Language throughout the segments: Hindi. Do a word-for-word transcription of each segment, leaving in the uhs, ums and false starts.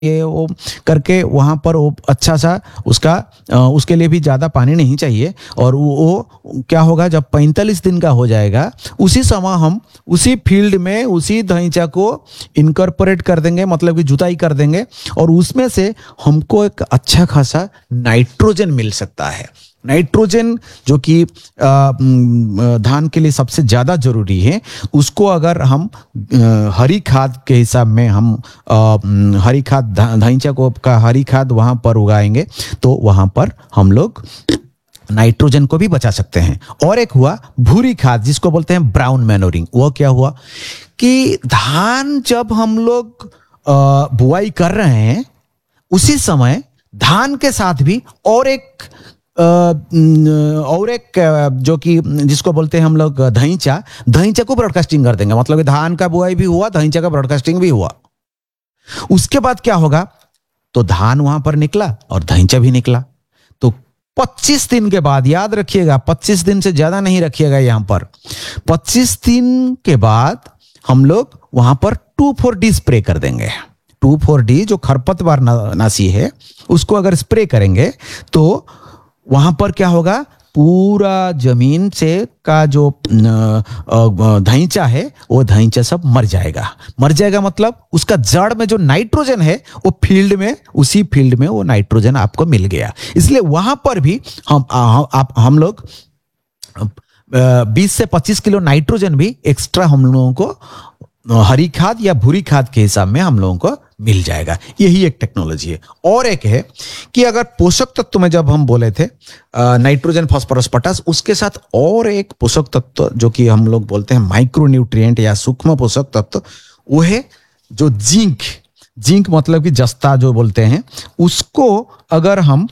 ये वो करके वहाँ पर वो अच्छा सा उसका उसके लिए भी ज़्यादा पानी नहीं चाहिए। और वो, वो क्या होगा, जब पैंतालीस दिन का हो जाएगा उसी समय हम उसी फील्ड में उसी धईचा को इनकॉर्पोरेट कर देंगे, मतलब कि जुताई कर देंगे, और उसमें से हमको एक अच्छा खासा नाइट्रोजन मिल सकता है। नाइट्रोजन जो कि धान के लिए सबसे ज़्यादा ज़रूरी है, उसको अगर हम हरी खाद के हिसाब में हम आ, हरी खाद धईचा को का हरी खाद वहाँ पर उगाएंगे तो वहाँ पर हम लोग नाइट्रोजन को भी बचा सकते हैं। और एक हुआ भूरी खाद, जिसको बोलते हैं ब्राउन मैनोरिंग। वो क्या हुआ कि धान जब हम लोग बुआई कर रहे हैं उसी समय धान के साथ भी और एक और एक जो कि जिसको बोलते हैं हम लोग धईचा, धईचा को ब्रॉडकास्टिंग कर देंगे। मतलब कि धान का बुआई भी हुआ, धईचा का ब्रॉडकास्टिंग भी हुआ। उसके बाद क्या होगा, तो धान वहां पर निकला और धईचा भी निकला। तो पच्चीस दिन के बाद, याद रखिएगा पच्चीस दिन से ज्यादा नहीं रखिएगा यहां पर, पच्चीस दिन के बाद हम लोग वहां पर टू फोर डी स्प्रे कर देंगे। टू फोर डी जो खरपतवार नाशी है उसको अगर स्प्रे करेंगे तो वहां पर क्या होगा, पूरा जमीन से का जो धईचा है वो धईचा सब मर जाएगा। मर जाएगा मतलब उसका जड़ में जो नाइट्रोजन है वो फील्ड में, उसी फील्ड में वो नाइट्रोजन आपको मिल गया। इसलिए वहां पर भी हम आप हम लोग बीस से पच्चीस किलो नाइट्रोजन भी एक्स्ट्रा हम लोगों को हरी खाद या भूरी खाद के हिसाब में हम लोगों को मिल जाएगा। यही एक टेक्नोलॉजी है। और एक है कि अगर पोषक तत्व में जब हम बोले थे नाइट्रोजन, फास्फोरस, पोटास, उसके साथ और एक पोषक तत्व जो कि हम लोग बोलते हैं माइक्रो न्यूट्रिएंट या सूक्ष्म पोषक तत्व, वो है जो जिंक। जिंक मतलब कि जस्ता जो बोलते हैं, उसको अगर हम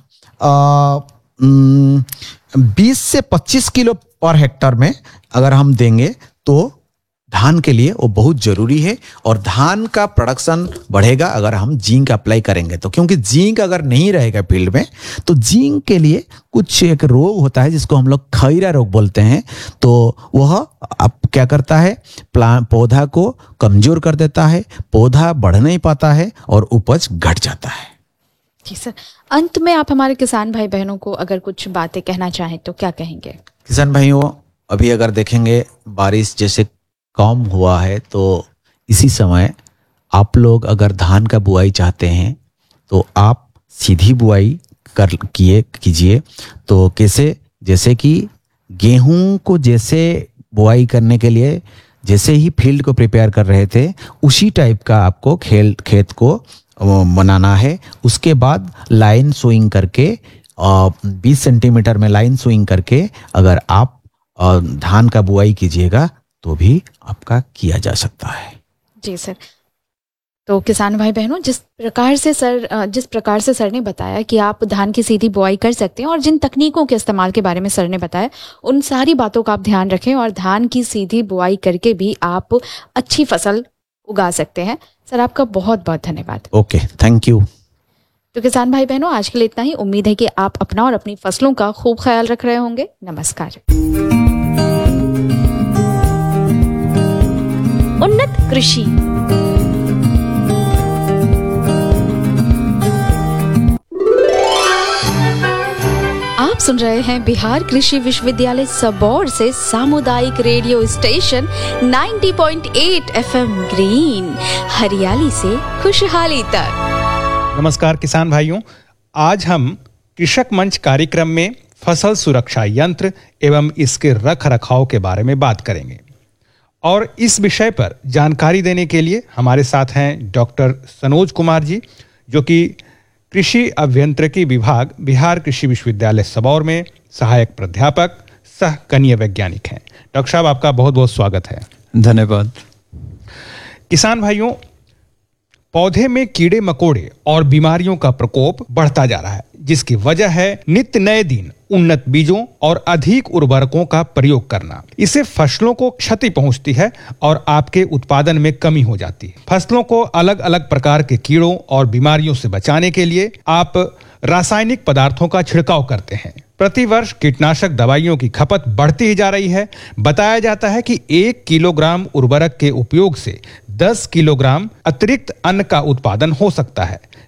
बीस से पच्चीस किलो पर हेक्टर में अगर हम देंगे तो धान के लिए वो बहुत जरूरी है। और धान का प्रोडक्शन बढ़ेगा अगर हम जिंक अप्लाई करेंगे तो, क्योंकि जिंक अगर नहीं रहेगा फील्ड में तो जिंक के लिए कुछ एक रोग होता है जिसको हम लोग खैरा रोग बोलते हैं। तो वह अब क्या करता है, प्लांट पौधा को कमजोर कर देता है, पौधा बढ़ नहीं पाता है और उपज घट जाता है। जी सर, अंत में आप हमारे किसान भाई बहनों को अगर कुछ बातें कहना चाहें तो क्या कहेंगे? किसान भाइयों, अभी अगर देखेंगे बारिश जैसे कम हुआ है तो इसी समय आप लोग अगर धान का बुआई चाहते हैं तो आप सीधी बुआई कर किए कीजिए। तो कैसे, जैसे कि गेहूं को जैसे बुआई करने के लिए जैसे ही फील्ड को प्रिपेयर कर रहे थे उसी टाइप का आपको खेल खेत को बनाना है। उसके बाद लाइन सोइंग करके बीस सेंटीमीटर में लाइन सोइंग करके अगर आप धान का बुआई कीजिएगा तो भी आपका किया जा सकता है। जी सर, तो किसान भाई बहनों, जिस प्रकार से सर जिस प्रकार से सर ने बताया कि आप धान की सीधी बुआई कर सकते हैं और जिन तकनीकों के इस्तेमाल के बारे में सर ने बताया, उन सारी बातों का आप ध्यान रखें और धान की सीधी बुआई करके भी आप अच्छी फसल उगा सकते हैं। सर आपका बहुत बहुत धन्यवाद। Okay, thank you. तो किसान भाई बहनों, आज के लिए इतना ही। उम्मीद है कि आप अपना और अपनी फसलों का खूब ख्याल रख रहे होंगे। नमस्कार। उन्नत कृषि। आप सुन रहे हैं बिहार कृषि विश्वविद्यालय सबौर से सामुदायिक रेडियो स्टेशन नब्बे पॉइंट आठ एफएम ग्रीन, हरियाली से खुशहाली तक। नमस्कार किसान भाइयों, आज हम कृषक मंच कार्यक्रम में फसल सुरक्षा यंत्र एवं इसके रख रखाव के बारे में बात करेंगे। और इस विषय पर जानकारी देने के लिए हमारे साथ हैं डॉक्टर सनोज कुमार जी, जो कि कृषि अभियांत्रिकी विभाग बिहार कृषि विश्वविद्यालय सबौर में सहायक प्राध्यापक सह कनीय वैज्ञानिक हैं। डॉक्टर साहब, आपका बहुत बहुत स्वागत है। धन्यवाद। किसान भाइयों, पौधे में कीड़े मकोड़े और बीमारियों का प्रकोप बढ़ता जा रहा है, जिसकी वजह है नित्य नए दिन उन्नत बीजों और अधिक उर्वरकों का प्रयोग करना। इससे फसलों को क्षति पहुंचती है और आपके उत्पादन में कमी हो जाती है। फसलों को अलग अलग प्रकार के कीड़ों और बीमारियों से बचाने के लिए आप रासायनिक पदार्थों का छिड़काव करते हैं। प्रतिवर्ष कीटनाशक दवाइयों की खपत बढ़ती ही जा रही है। बताया जाता है कि एक किलोग्राम उर्वरक के उपयोग से दस किलोग्राम अतिरिक्त अन्न का उत्पादन हो सकता है।